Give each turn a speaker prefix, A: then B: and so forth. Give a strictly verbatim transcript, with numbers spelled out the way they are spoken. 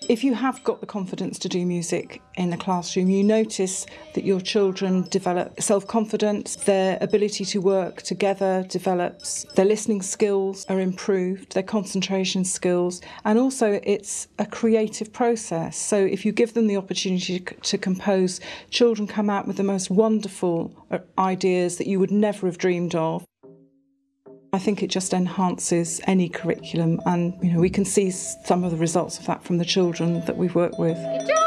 A: If you have got the confidence to do music in the classroom, you notice that your children develop self-confidence, their ability to work together develops, their listening skills are improved, their concentration skills, and also it's a creative process. So if you give them the opportunity to compose, children come out with the most wonderful ideas that you would never have dreamed of. I think it just enhances any curriculum, and you know we can see some of the results of that from the children that we've worked with.